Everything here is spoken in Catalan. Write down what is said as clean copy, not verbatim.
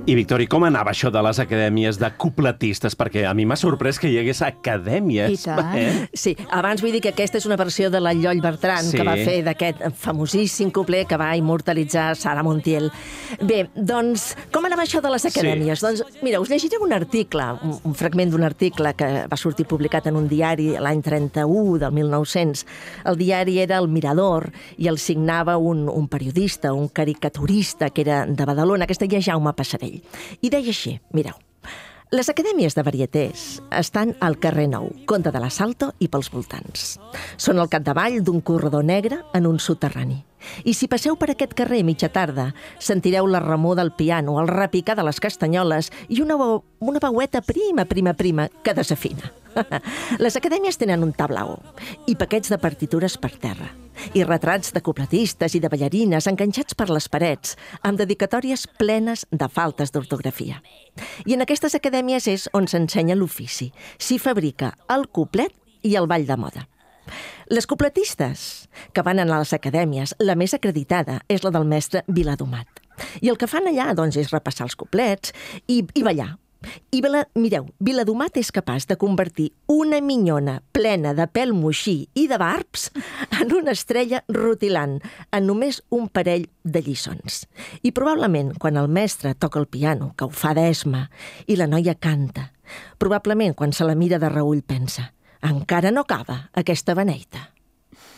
I, Victori, com anava això de les acadèmies de cupletistes? Perquè a mi m'ha sorprès que hi hagués acadèmies. I tant. Sí, abans vull dir que aquesta és una versió de la Lloll Bertran, Sí. que va fer d'aquest famosíssim couplet que va immortalitzar Sara Montiel. Bé, doncs, com anava això de les acadèmies? Sí. Doncs, mira, us llegiré un article, un fragment d'un article que va sortir publicat en un diari l'any 31 del 1900. El diari era El Mirador i el signava un periodista, un caricaturista que era de Badalona, que es deia Jaume Passarell. I deia així, mireu, les acadèmies de varietés estan al carrer Nou, Conde de la Salto i pels voltants. Són al capdavall d'un corredor negre en un soterrani. I si passeu per aquest carrer mitja tarda, sentireu la remor del piano, el repicar de les castanyoles i una veueta prima que desafina. Les acadèmies tenen un tablau i paquets de partitures per terra i retrats de cupletistes i de ballarines enganxats per les parets amb dedicatòries plenes de faltes d'ortografia. I en aquestes acadèmies és on s'ensenya l'ofici. S'hi fabrica el cuplet i el ball de moda. Les cupletistes que van anar a les acadèmies, la més acreditada és la del mestre Viladomat. I el que fan allà, doncs, és repassar els cuplets i ballar. I mireu, Viladomat és capaç de convertir una minyona plena de pèl moixí i de barbs en una estrella rutilant en només un parell de lliçons. I probablement quan el mestre toca el piano, que ho fa d'esma, i la noia canta, probablement quan se la mira de reüll pensa: encara no acaba aquesta beneita.